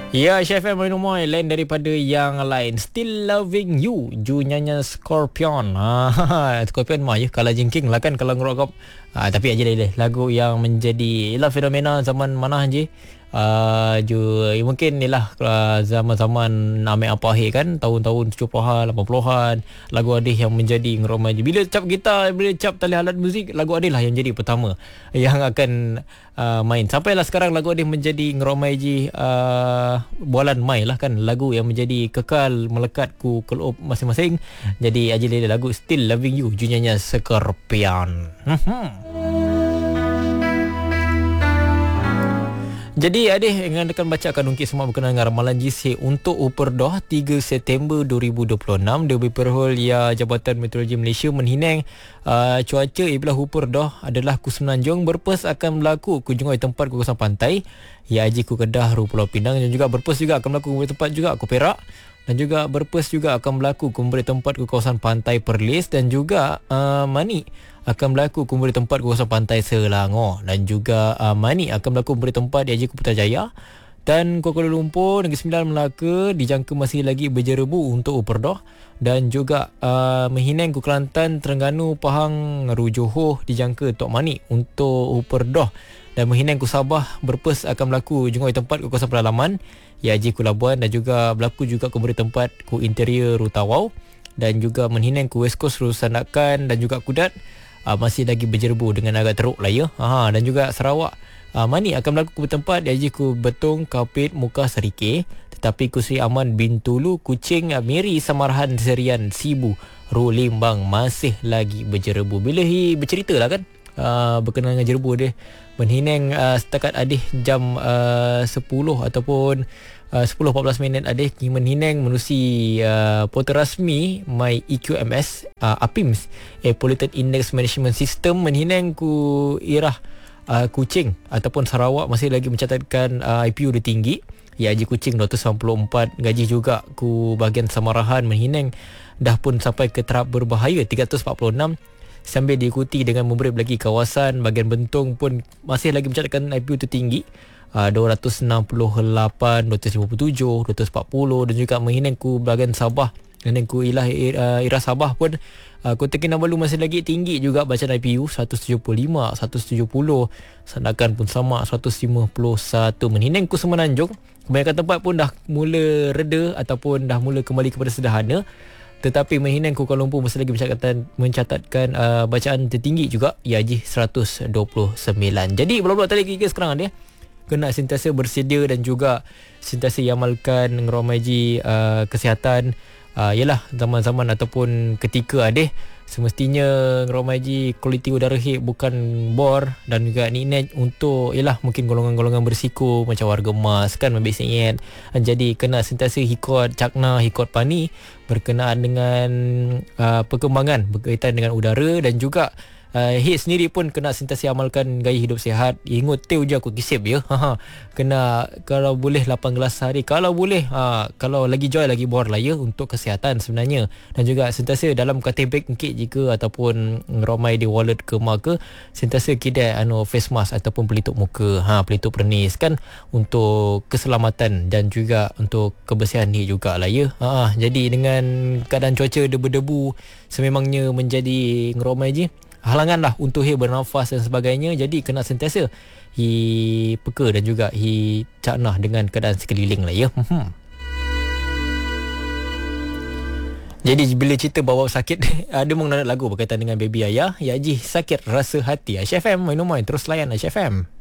Ya, Chef M Moy lain daripada yang lain. Still Loving You, Ju nyanyi Scorpion. Scorpion mah ya kalah jengking lah kan kalau ngerokok. Tapi aja deh lagu yang menjadi ialah fenomena zaman mana je. Mungkin ialah zaman-zaman Amir Apahir kan, tahun-tahun 70-an 80-an, lagu Adih yang menjadi ngeromai je. Bila cap gitar, bila cap tali alat muzik, lagu Adih lah yang jadi pertama yang akan main. Sampailah sekarang lagu Adih menjadi ngeromai je, bualan mai lah kan, lagu yang menjadi kekal melekat ku kelop masing-masing. Jadi aja lagu Still Loving You, junyannya Scorpion. Jadi Adih yang akan bacakan ungkit semua berkenaan dengan ramalan GC untuk Uperdoh 3 September 2026. Dia berperhol ya Jabatan Meteorologi Malaysia menhinang cuaca Ibelah Uperdoh adalah ku Semenanjung berpes akan berlaku kunjungan tempat kawasan pantai ya Haji ku Kedah, Pulau Pinang, dan juga berpes juga akan berlaku di tempat juga ku Perak, dan juga berpes juga akan berlaku kumpul tempat ke kawasan pantai Perlis, dan juga Mani akan berlaku kumpul tempat ke kawasan pantai Selangor, dan juga Mani akan berlaku kumpul tempat di Haji Putrajaya, dan Kuala Lumpur Negeri Sembilan Melaka dijangka masih lagi berjerebu untuk Uperdoh, dan juga Mehinang ku Kelantan, Terengganu, Pahang, Johor dijangka Tok Mani untuk Uperdoh, dan Mehinang ku Sabah berpes akan berlaku jungoi tempat ke kawasan pedalaman ya Haji ku Labuan, dan juga berlaku juga kumpul tempat ku interior Rutawau, dan juga Mehinang ku West Coast Rusanakan, dan juga Kudat masih lagi berjerbu dengan agak teruk lah ya. Dan juga Sarawak Mani akan berlaku ke tempat di Haji ku Betong, Kapit, Muka, Serike, tetapi ku Sri Aman bin Tulu, Kuching, Miri, Samarahan, Serian, Sibu, Limbang masih lagi berjerbu. Bila bercerita lah kan berkenaan dengan jerbu dia Menhinang setakat Adih jam 10 ataupun 10-14 minit Adih Menhinang menerusi portal rasmi My EQMS APIMS Polluted Index Management System. Menhinang ku irah Kuching ataupun Sarawak masih lagi mencatatkan IPU dia tinggi ya Haji Kuching 294, gaji juga ku bahagian Samarahan Menhinang dah pun sampai ke tahap berbahaya 346, sambil diikuti dengan memberi lagi kawasan bahagian Bentong pun masih lagi mencatatkan IPU tertinggi 268, 257, 240, dan juga Menhinang ku bahagian Sabah dan ku Irah Sabah pun Kota Kinabalu masih lagi tinggi juga bacaan IPU 175, 170, Sandakan pun sama 151. Menhinang ku Semenanjung kebanyakan tempat pun dah mula reda ataupun dah mula kembali kepada sederhana, tetapi Menhinang ku Kuala Lumpur masih lagi mencatatkan bacaan tertinggi juga ya Haji 129. Jadi bulat-bulat tadi kita sekarang dia kena sentiasa bersedia dan juga sentiasa amalkan ngeromai haji kesihatan. Yalah zaman-zaman ataupun ketika Adih semestinya ngeromai haji kualiti udara hit bukan bor, dan juga ni untuk yalah mungkin golongan-golongan berisiko macam warga emas kan ambil sengit. Jadi kena sentiasa hikot cakna, hikot pani berkenaan dengan perkembangan berkaitan dengan udara, dan juga hit sendiri pun kena sentiasa amalkan gaya hidup sihat. Ingat teu je aku kisip ya. Kena kalau boleh 8 gelas sehari, kalau boleh kalau lagi joy lagi bor lah ya untuk kesihatan sebenarnya. Dan juga sentiasa dalam katil beg engkit jika ataupun romai di wallet ke maka sentiasa kidai face mask ataupun pelitup muka, pelitup pernis kan, untuk keselamatan dan juga untuk kebersihan ni jugalah ya. Jadi dengan keadaan cuaca debu-debu sememangnya menjadi ngeromai je halangan lah untuk bernafas dan sebagainya. Jadi kena sentiasa peka dan juga caknah dengan keadaan sekeliling lah ya. Jadi bila cerita bawa sakit ada menggunakan lagu berkaitan dengan baby ayah ya Haji sakit rasa hati. Chef M minum terus layan Chef M.